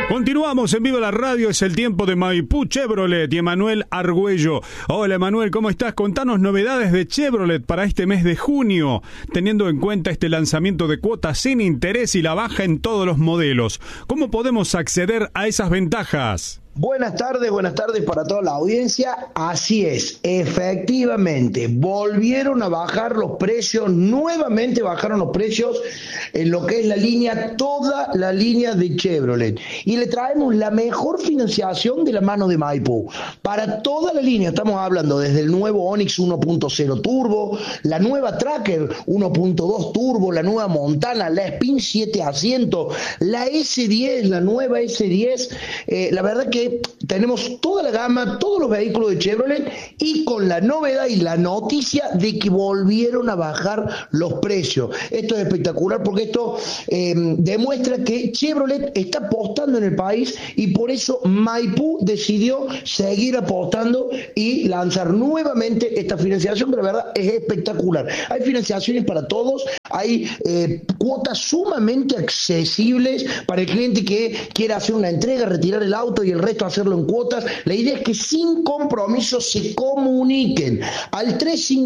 Continuamos en Viva la Radio, es el tiempo de Maipú Chevrolet y Emanuel Argüello. Hola Emanuel, ¿cómo estás? Contanos novedades de Chevrolet para este mes de junio, teniendo en cuenta este lanzamiento de cuotas sin interés y la baja en todos los modelos. ¿Cómo podemos acceder a esas ventajas? Buenas tardes para toda la audiencia. Así es, efectivamente, volvieron a bajar los precios, nuevamente bajaron los precios en lo que es la línea, toda la línea de Chevrolet. Y le traemos la mejor financiación de la mano de Maipú. Para toda la línea, estamos hablando desde el nuevo Onix 1.0 Turbo, la nueva Tracker 1.2 Turbo, la nueva Montana, la Spin 7 asientos, la S10, la nueva S10, la verdad que tenemos toda la gama, todos los vehículos de Chevrolet y con la novedad y la noticia de que volvieron a bajar los precios. Esto es espectacular porque esto demuestra que Chevrolet está apostando en el país y por eso Maipú decidió seguir apostando y lanzar nuevamente esta financiación que la verdad es espectacular. Hay financiaciones para todos, hay cuotas sumamente accesibles para el cliente que quiera hacer una entrega, retirar el auto y el resto hacerlo en cuotas. La idea es que sin compromiso se comuniquen al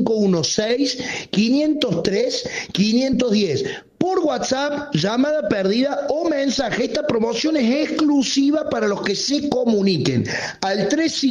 3516-503-510 por WhatsApp, llamada perdida o mensaje. Esta promoción es exclusiva para los que se comuniquen al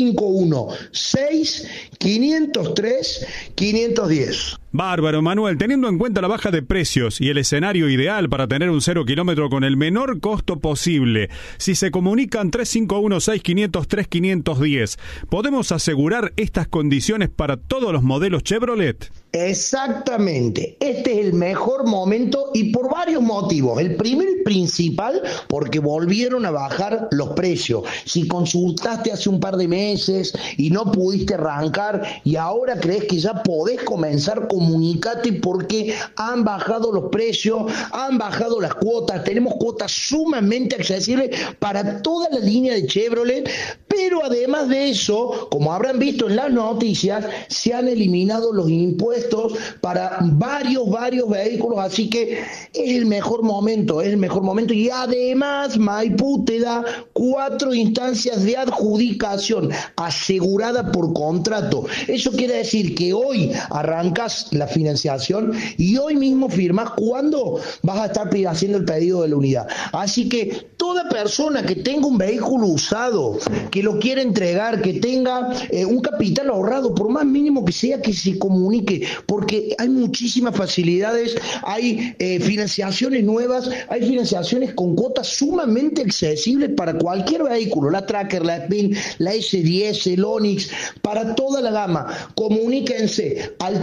3516-503-510. Bárbaro, Manuel, teniendo en cuenta la baja de precios y el escenario ideal para tener un 0 kilómetro con el menor costo posible, si se comunican 3516-503-510, ¿podemos asegurar estas condiciones para todos los modelos Chevrolet? Exactamente, este es el mejor momento y por varios motivos. El primero y principal, porque volvieron a bajar los precios. Si consultaste hace un par de meses y no pudiste arrancar y ahora crees que ya podés comenzar, comunícate porque han bajado los precios, han bajado las cuotas, tenemos cuotas sumamente accesibles para toda la línea de Chevrolet, pero además de eso, como habrán visto en las noticias, se han eliminado los impuestos para varios vehículos, así que es el mejor momento y además Maipú te da 4 instancias de adjudicación asegurada por contrato. Eso quiere decir que hoy arrancas la financiación y hoy mismo firmas cuando vas a estar haciendo el pedido de la unidad. Así que toda persona que tenga un vehículo usado, que lo quiera entregar, que tenga un capital ahorrado, por más mínimo que sea, que se comunique, porque hay muchísimas facilidades, hay financiaciones nuevas, hay financiaciones con cuotas sumamente accesibles para cualquier vehículo, la Tracker, la Spin, la S10, el Onix, para toda la gama. Comuníquense al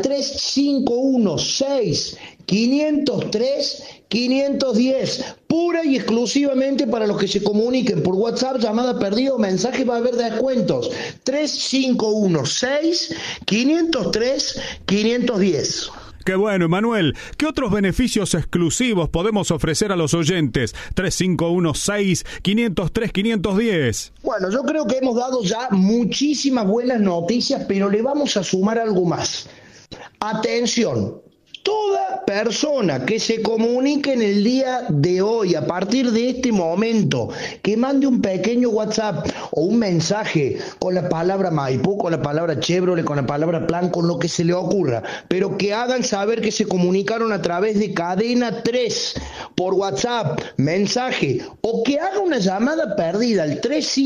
3516-503-510, pura y exclusivamente para los que se comuniquen por WhatsApp, llamada perdida o mensaje, va a haber descuentos. 3516-503-510. Qué bueno, Manuel. ¿Qué otros beneficios exclusivos podemos ofrecer a los oyentes? 3516-503-510. Bueno, yo creo que hemos dado ya muchísimas buenas noticias, pero le vamos a sumar algo más. Atención. Toda persona que se comunique en el día de hoy, a partir de este momento, que mande un pequeño WhatsApp o un mensaje con la palabra Maipú, con la palabra Chevrolet, con la palabra Plan, con lo que se le ocurra, pero que hagan saber que se comunicaron a través de Cadena 3 por WhatsApp, mensaje, o que haga una llamada perdida al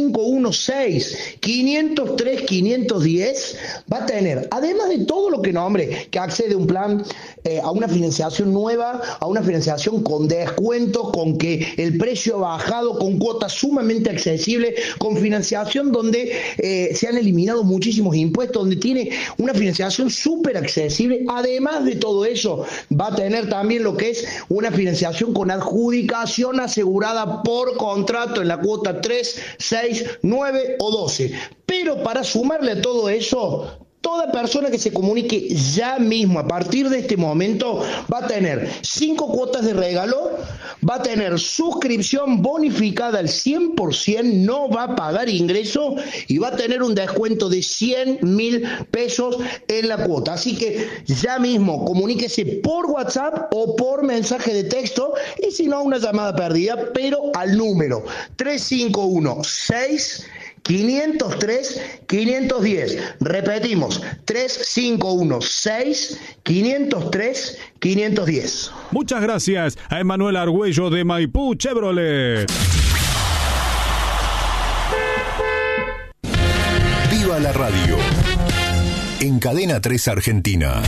3516-503-510, va a tener, además de todo lo que nombre, que accede a un plan, a una financiación nueva, a una financiación con descuento, con que el precio ha bajado, con cuotas sumamente accesibles, con financiación donde se han eliminado muchísimos impuestos, donde tiene una financiación súper accesible. Además de todo eso, va a tener también lo que es una financiación con adjudicación asegurada por contrato en la cuota 3, 6, 9 o 12. Pero para sumarle a todo eso, Toda persona que se comunique ya mismo, a partir de este momento, va a tener 5 cuotas de regalo, va a tener suscripción bonificada al 100%, no va a pagar ingreso y va a tener un descuento de 100.000 pesos en la cuota. Así que ya mismo comuníquese por WhatsApp o por mensaje de texto y si no, una llamada perdida, pero al número 351-6-503-510. Repetimos, 351-6-503-510. Muchas gracias a Emanuel Argüello de Maipú Chevrolet. Viva la radio. En Cadena 3 Argentina.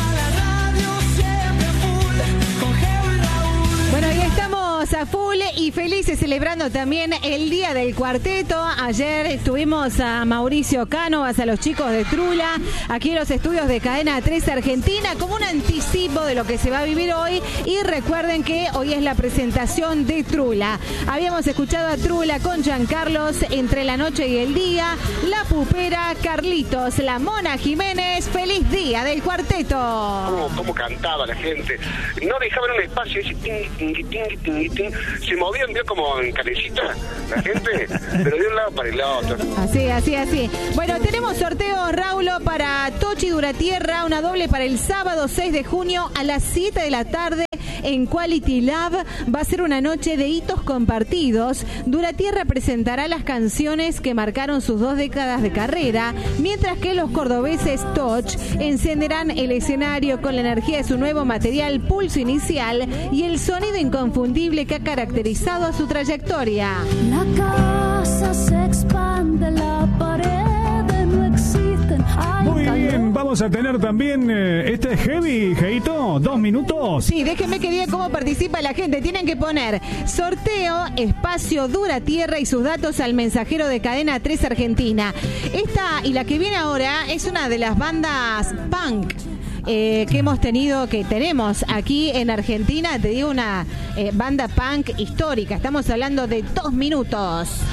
A full y felices celebrando también el Día del Cuarteto. Ayer tuvimos a Mauricio Cánovas, a los chicos de Trula, aquí en los estudios de Cadena 3 Argentina, como un anticipo de lo que se va a vivir hoy. Y recuerden que hoy es la presentación de Trula. Habíamos escuchado a Trula con Giancarlos, Entre la Noche y el Día, La Pupera, Carlitos, La Mona Jiménez. ¡Feliz Día del Cuarteto! ¿Cómo cantaba la gente? No dejaban un espacio, ese se movían, vio como en calecita la gente, pero de un lado para el otro. Así. Bueno, tenemos sorteo, Raulo, para Tochi Duratierra, una doble para el sábado 6 de junio a las 7 de la tarde en Quality Lab. Va a ser una noche de hitos compartidos. Duratierra presentará las canciones que marcaron sus 2 décadas de carrera, mientras que los cordobeses Toch encenderán el escenario con la energía de su nuevo material Pulso Inicial y el sonido inconfundible que ha caracterizado a su trayectoria. La casa se expande, la pared no existen. Muy bien, vamos a tener también este heavy, Jeito, 2 minutos. Sí, déjenme que diga cómo participa la gente. Tienen que poner sorteo, espacio, Duratierra y sus datos al mensajero de Cadena 3 Argentina. Esta y la que viene ahora es una de las bandas punk que tenemos aquí en Argentina. Te digo, una banda punk histórica. Estamos hablando de 2 minutos.